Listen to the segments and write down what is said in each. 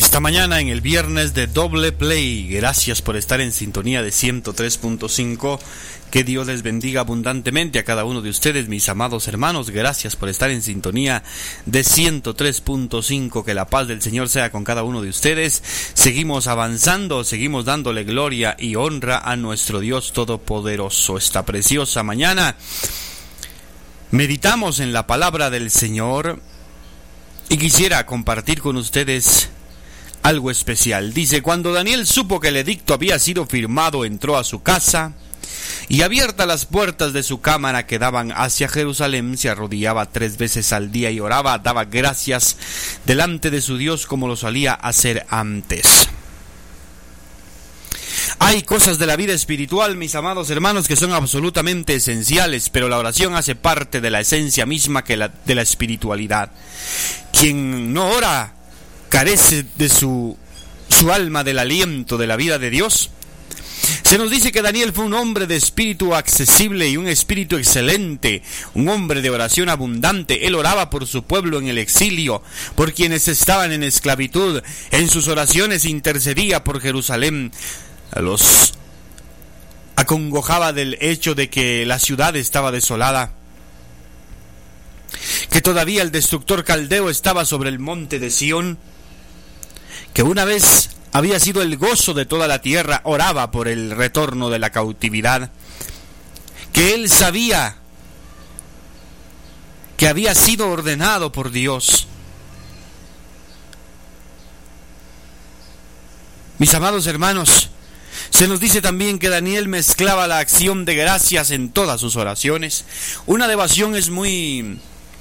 Esta mañana en el viernes de Doble Play. Gracias por estar en sintonía de 103.5. Que Dios les bendiga abundantemente a cada uno de ustedes, mis amados hermanos. Gracias por estar en sintonía de 103.5. Que la paz del Señor sea con cada uno de ustedes. Seguimos avanzando, seguimos dándole gloria y honra a nuestro Dios Todopoderoso. Esta preciosa mañana meditamos en la palabra del Señor y quisiera compartir con ustedes algo especial. Dice: cuando Daniel supo que el edicto había sido firmado, entró a su casa y, abiertas las puertas de su cámara que daban hacia Jerusalén, se arrodillaba 3 veces al día y oraba, daba gracias delante de su Dios como lo solía hacer antes. Hay cosas de la vida espiritual, mis amados hermanos, que son absolutamente esenciales, pero la oración hace parte de la esencia misma de la espiritualidad. Quien no ora carece de su alma del aliento de la vida de Dios. Se nos dice que Daniel fue un hombre de espíritu accesible y un espíritu excelente, un hombre de oración abundante. Él oraba por su pueblo en el exilio, por quienes estaban en esclavitud. En sus oraciones intercedía por Jerusalén. Los acongojaba del hecho de que la ciudad estaba desolada, que todavía el destructor caldeo estaba sobre el monte de Sión, que una vez había sido el gozo de toda la tierra. Oraba por el retorno de la cautividad, que él sabía que había sido ordenado por Dios. Mis amados hermanos, se nos dice también que Daniel mezclaba la acción de gracias en todas sus oraciones. Una devoción es muy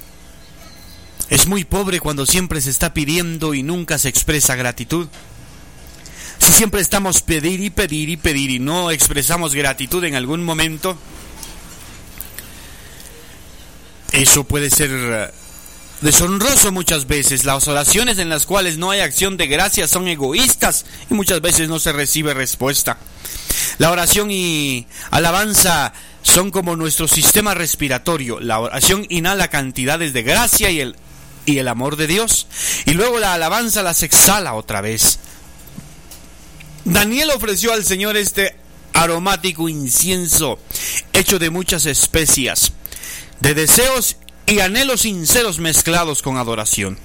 pobre cuando siempre se está pidiendo y nunca se expresa gratitud. Si siempre estamos pedir y no expresamos gratitud en algún momento, eso puede ser deshonroso muchas veces. Las oraciones en las cuales no hay acción de gracias son egoístas y muchas veces no se recibe respuesta. La oración y alabanza son como nuestro sistema respiratorio. La oración inhala cantidades de gracia y el amor de Dios, y luego la alabanza las exhala otra vez. Daniel ofreció al Señor este aromático incienso hecho de muchas especias, de deseos y anhelos sinceros mezclados con adoración.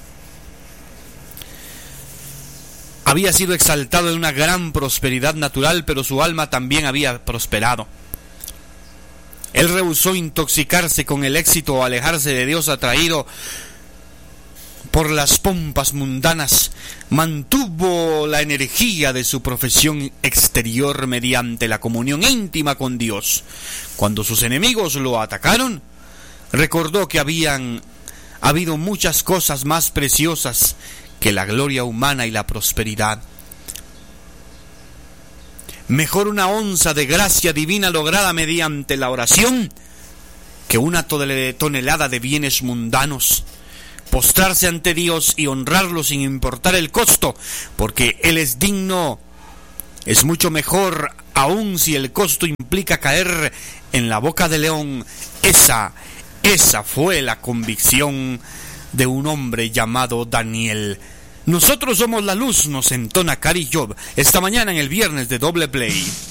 Había sido exaltado en una gran prosperidad natural, pero su alma también había prosperado. Él rehusó intoxicarse con el éxito o alejarse de Dios atraído por las pompas mundanas. Mantuvo la energía de su profesión exterior mediante la comunión íntima con Dios. Cuando sus enemigos lo atacaron, recordó que habían habido muchas cosas más preciosas que la gloria humana y la prosperidad. Mejor una onza de gracia divina lograda mediante la oración que una tonelada de bienes mundanos. Postrarse ante Dios y honrarlo sin importar el costo, porque Él es digno, es mucho mejor, aun si el costo implica caer en la boca del león. Esa fue la convicción de un hombre llamado Daniel. Nosotros somos la luz, nos entona Cari Job esta mañana en el viernes de Doble Play.